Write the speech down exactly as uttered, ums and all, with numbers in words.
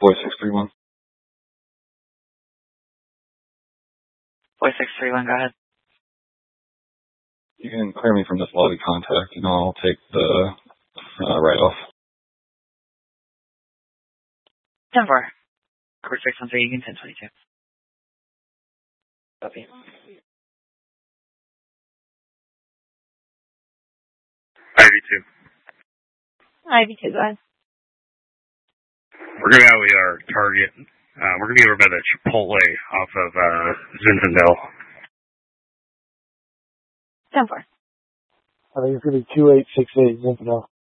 Boy six three one. Boy six three one, go ahead. You can clear me from this lobby contact, and I'll take the uh, write-off. ten four. Court six one three, you can ten twenty-two. Copy. I V two. I V two, go ahead. We're going to be out our target. Uh, we're going to be over by the Chipotle off of uh, Zinfandel. ten four. I think it's going to be two eight six eight Zinfandel.